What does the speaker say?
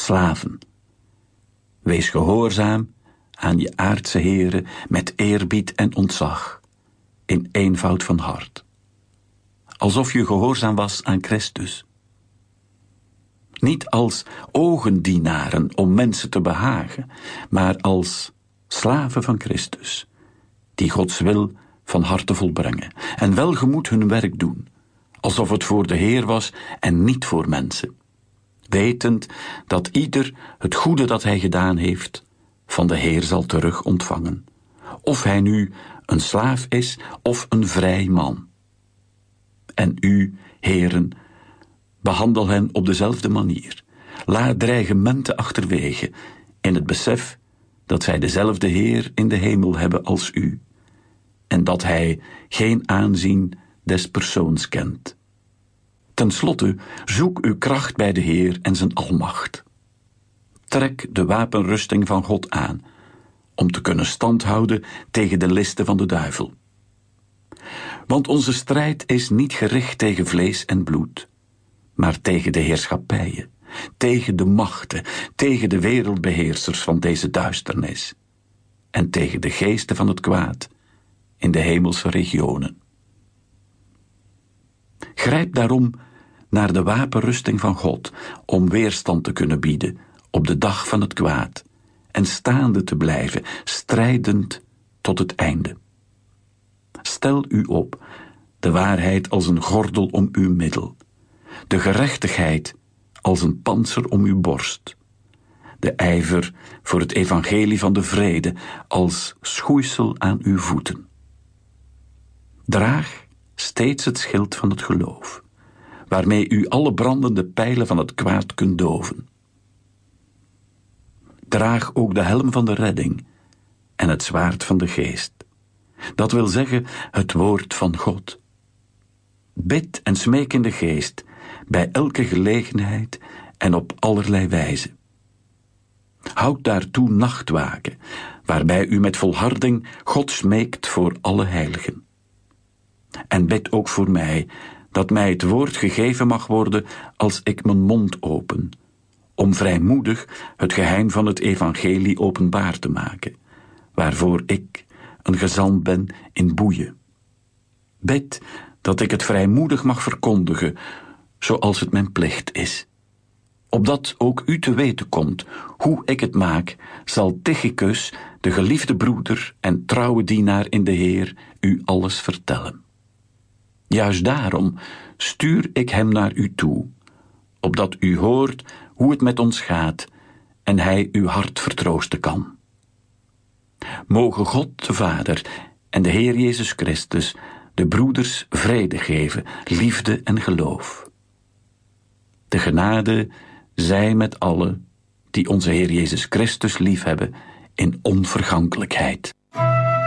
slaven. Wees gehoorzaam aan je aardse heren met eerbied en ontzag, in eenvoud van hart. Alsof je gehoorzaam was aan Christus. Niet als ogendienaren om mensen te behagen, maar als slaven van Christus, die Gods wil van harte volbrengen en welgemoed hun werk doen, alsof het voor de Heer was en niet voor mensen, wetend dat ieder het goede dat hij gedaan heeft van de Heer zal terug ontvangen, of hij nu een slaaf is of een vrij man. En u, heren, behandel hen op dezelfde manier. Laat dreigementen achterwege, in het besef dat zij dezelfde Heer in de hemel hebben als u, en dat hij geen aanzien des persoons kent. Ten slotte, zoek uw kracht bij de Heer en zijn almacht. Trek de wapenrusting van God aan, om te kunnen standhouden tegen de listen van de duivel. Want onze strijd is niet gericht tegen vlees en bloed, maar tegen de heerschappijen, tegen de machten, tegen de wereldbeheersers van deze duisternis en tegen de geesten van het kwaad in de hemelse regionen. Grijp daarom naar de wapenrusting van God om weerstand te kunnen bieden op de dag van het kwaad en staande te blijven, strijdend tot het einde. Stel u op, de waarheid als een gordel om uw middel, de gerechtigheid als een pantser om uw borst, de ijver voor het evangelie van de vrede als schoeisel aan uw voeten. Draag steeds het schild van het geloof, waarmee u alle brandende pijlen van het kwaad kunt doven. Draag ook de helm van de redding en het zwaard van de geest. Dat wil zeggen het woord van God. Bid en smeek in de geest, bij elke gelegenheid en op allerlei wijze. Houd daartoe nachtwaken, waarbij u met volharding God smeekt voor alle heiligen. En bid ook voor mij, dat mij het woord gegeven mag worden als ik mijn mond open, om vrijmoedig het geheim van het evangelie openbaar te maken, waarvoor ik een gezant ben in boeien. Bid dat ik het vrijmoedig mag verkondigen, zoals het mijn plicht is. Opdat ook u te weten komt hoe ik het maak, zal Tychicus, de geliefde broeder en trouwe dienaar in de Heer, u alles vertellen. Juist daarom stuur ik hem naar u toe, opdat u hoort hoe het met ons gaat en hij uw hart vertroosten kan. Mogen God de Vader en de Heer Jezus Christus de broeders vrede geven, liefde en geloof. De genade zij met allen die onze Heer Jezus Christus liefhebben in onvergankelijkheid.